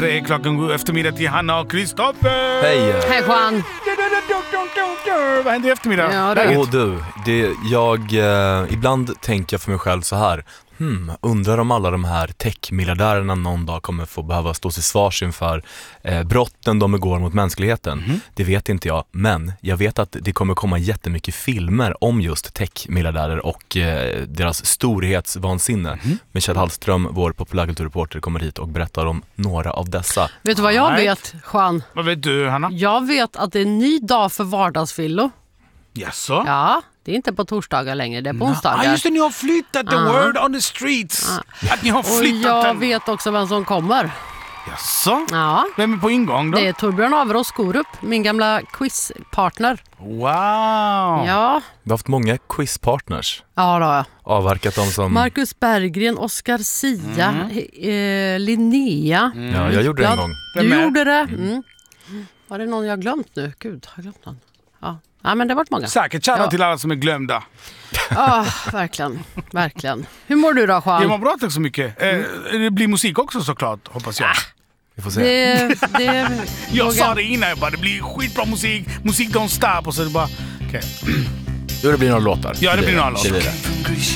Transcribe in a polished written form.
3 klockan, god eftermiddag till Hanna och Kristoffer. Hej. Hej Juan. Vad händer i eftermiddag? Ja, ibland tänker jag för mig själv så här. Undrar om alla de här tech-miljardärerna någon dag kommer få behöva stå sig svars inför brotten de begår mot mänskligheten. Det vet inte jag, men jag vet att det kommer komma jättemycket filmer om just tech-miljardärer och deras storhetsvansinne. Michelle Hallström, vår populärkulturreporter, kommer hit och berättar om några av dessa. Vet du vad jag vet, Juan? Vad vet du, Hanna? Jag vet att det är en ny dag för vardagsfillo. Jaså? Ja, det är inte på torsdagar längre, det är på onsdagar. Just det, ni har flyttat the word on the streets. Att ni har Och flyttat jag den. vet också vem som kommer. Jaså? Ja. Vem är på ingång då? Det är Torbjörn Averås Skorup, min gamla quizpartner. Wow. Ja. Vi har haft många quizpartners. Ja då. Avverkat dem som... Marcus Berggren, Oscar Sia, Linnea. Ja, jag gjorde det en gång. Du gjorde det. Var det någon jag glömt nu? Gud, har jag glömt någon? Ja, men det har varit många. Säkert shoutout till alla som är glömda. Verkligen, verkligen. Hur mår du då, Juan? Jag mår bra, tack så mycket. Det blir musik också såklart, hoppas jag. Vi får se. Jag sa det innan, jag bara, det blir skitbra musik. Musik don't stop, och så är det bara... Okay. Jo, det blir några låtar. Ja, det blir några låtar.